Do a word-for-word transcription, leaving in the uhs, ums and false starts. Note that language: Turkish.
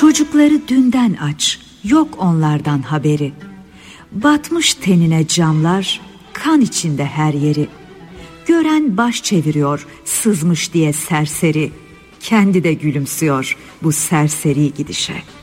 Çocukları dünden aç, yok onlardan haberi. Batmış tenine camlar, kan içinde her yeri. Gören baş çeviriyor, sızmış diye serseri. Kendi de gülümsüyor bu serseri gidişe.